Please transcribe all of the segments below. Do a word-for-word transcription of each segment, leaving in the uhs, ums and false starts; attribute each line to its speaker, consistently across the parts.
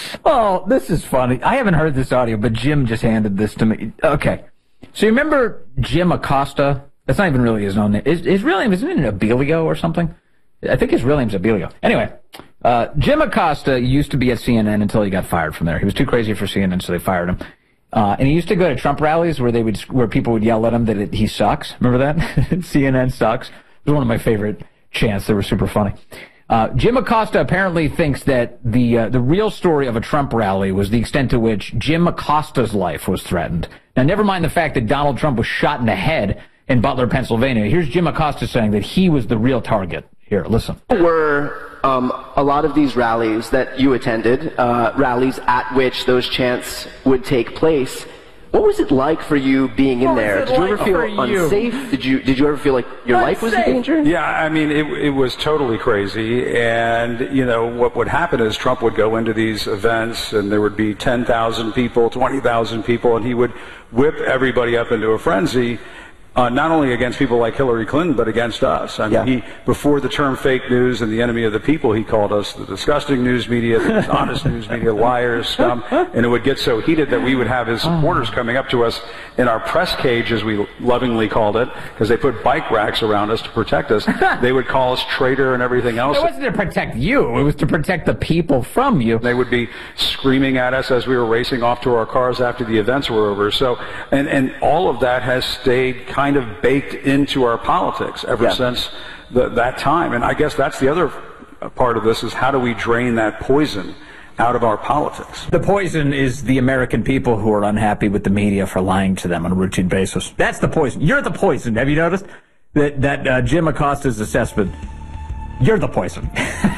Speaker 1: Oh, this is funny. I haven't heard this audio, but Jim just handed this to me. Okay. So you remember Jim Acosta? That's not even really his own name. His, his real name, isn't it Abilio or something? I think his real name's Abilio. Anyway, uh, Jim Acosta used to be at C N N until he got fired from there. He was too crazy for C N N, so they fired him. Uh, and he used to go to Trump rallies where they would, where people would yell at him that it, he sucks. Remember that? C N N sucks. It was one of my favorite chants. They were super funny. Uh, Jim Acosta apparently thinks that the uh, the real story of a Trump rally was the extent to which Jim Acosta's life was threatened. Now, never mind the fact that Donald Trump was shot in the head in Butler, Pennsylvania. Here's Jim Acosta saying that he was the real target. Here, listen.
Speaker 2: Were um, a lot of these rallies that you attended, uh, rallies at which those chants would take place, what was it like for you being in there? Did you ever feel unsafe? Did you did you ever feel like your life was in danger?
Speaker 3: Yeah, I mean, it, it was totally crazy. And, you know, what would happen is Trump would go into these events and there would be ten thousand people, twenty thousand people, and he would whip everybody up into a frenzy. Uh, not only against people like Hillary Clinton, but against us. I mean, yeah. he, before the term fake news and the enemy of the people, he called us the disgusting news media, the dishonest news media, liars, scum, and it would get so heated that we would have his supporters coming up to us in our press cage, as we lovingly called it, because they put bike racks around us to protect us. They would call us traitor and everything else.
Speaker 1: It wasn't to protect you. It was to protect the people from you.
Speaker 3: They would be screaming at us as we were racing off to our cars after the events were over. So, and, and all of that has stayed kind of baked into our politics ever yeah. since the, that time. And I guess that's the other part of this, is how do we drain that poison out of our politics?
Speaker 1: The poison is the American people who are unhappy with the media for lying to them on a routine basis. That's the poison. You're the poison. Have you noticed that, that uh, Jim Acosta's assessment? You're the poison.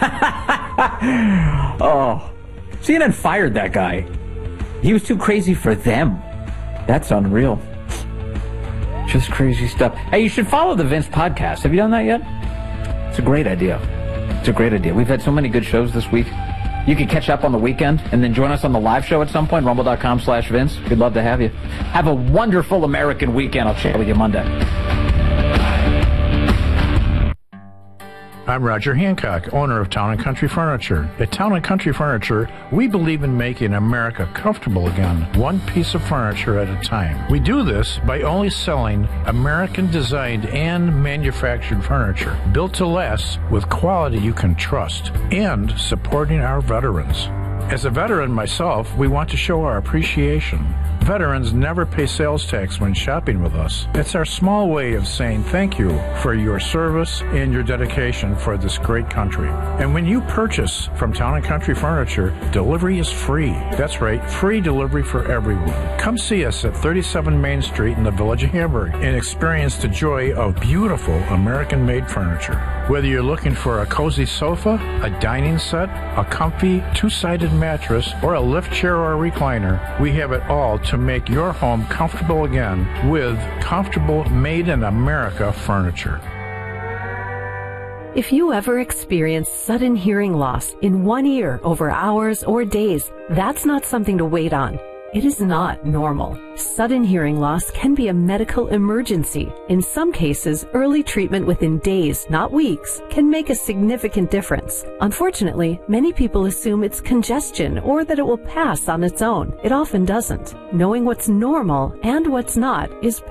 Speaker 1: Oh, C N N fired that guy. He was too crazy for them. That's unreal. Just crazy stuff. Hey, you should follow the Vince podcast. Have you done that yet? It's a great idea. It's a great idea. We've had so many good shows this week. You can catch up on the weekend and then join us on the live show at some point, rumble.com slash Vince. We'd love to have you. Have a wonderful American weekend. I'll chat with you Monday.
Speaker 4: I'm Roger Hancock, owner of Town and Country Furniture. At Town and Country Furniture, we believe in making America comfortable again, one piece of furniture at a time. We do this by only selling American-designed and manufactured furniture, built to last with quality you can trust, and supporting our veterans. As a veteran myself, we want to show our appreciation. Veterans never pay sales tax when shopping with us. It's our small way of saying thank you for your service and your dedication for this great country. And when you purchase from Town and Country Furniture, delivery is free. That's right, free delivery for everyone. Come see us at thirty-seven Main Street in the Village of Hamburg and experience the joy of beautiful American-made furniture. Whether you're looking for a cozy sofa, a dining set, a comfy two-sided mattress, or a lift chair or a recliner, we have it all to make your home comfortable again with comfortable made in America furniture.
Speaker 5: If you ever experience sudden hearing loss in one ear over hours or days, that's not something to wait on. It is not normal. Sudden hearing loss can be a medical emergency. In some cases, early treatment within days, not weeks, can make a significant difference. Unfortunately, many people assume it's congestion or that it will pass on its own. It often doesn't. Knowing what's normal and what's not is